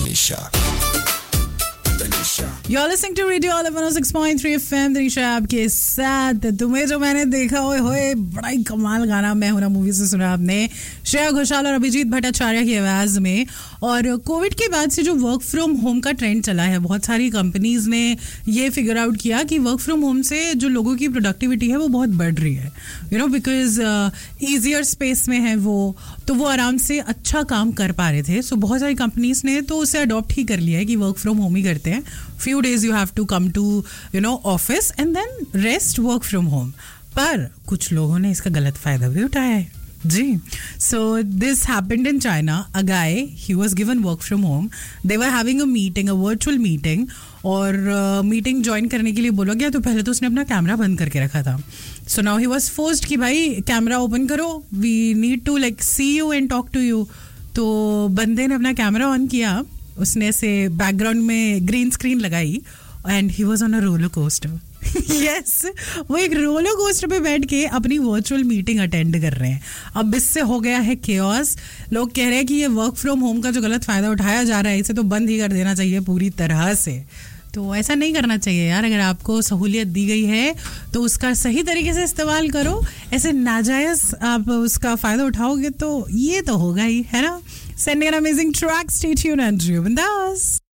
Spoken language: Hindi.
Tanisha. You're listening to Radio Olive 106.3 FM. Tanisha आपके साथ. तुम्हें जो मैंने देखा होए बड़ा ही कमाल गाना मैं हूं ना मूवी से सुना आपने श्रेया घोषाल और अभिजीत भट्टाचार्य की आवाज में. और कोविड के बाद से जो वर्क फ्रॉम होम का ट्रेंड चला है, बहुत सारी कंपनीज ने ये फिगर आउट किया कि वर्क फ्रॉम होम से जो लोगों की प्रोडक्टिविटी है वो बहुत बढ़ रही है. बिकॉज ईजियर स्पेस में है वो, तो वो आराम से अच्छा काम कर पा रहे थे. सो बहुत सारी कंपनीज ने तो उसे अडॉप्ट ही कर लिया है कि वर्क फ्रॉम होम ही करते हैं. Few days you have to come to office and then rest work from home. पर कुछ लोगों ने इसका गलत फायदा भी उठाया है जी. So this happened in China. A guy, he was given work from home. They were having a meeting, a virtual meeting. और मीटिंग ज्वाइन करने के लिए बोला गया तो पहले तो उसने अपना कैमरा बंद करके रखा था. So now he was forced कि भाई कैमरा ओपन करो, we need to C you and talk to you. तो बंदे ने अपना कैमरा ऑन किया, उसने से बैकग्राउंड में ग्रीन स्क्रीन लगाई and he was on a roller coaster. Yes, वो एक रोलर कोस्टर पे बैठ के अपनी वर्चुअल मीटिंग अटेंड कर रहे हैं. अब इससे हो गया है केओस. लोग कह रहे हैं कि ये वर्क फ्रॉम होम का जो गलत फायदा उठाया जा रहा है इसे तो बंद ही कर देना चाहिए पूरी तरह से. तो ऐसा नहीं करना चाहिए यार. अगर आपको सहूलियत दी गई है तो उसका सही तरीके से इस्तेमाल करो. ऐसे नाजायज आप उसका फायदा उठाओगे तो ये तो होगा ही, है ना. Sending an amazing track. Stay tuned, Andrew Bindas.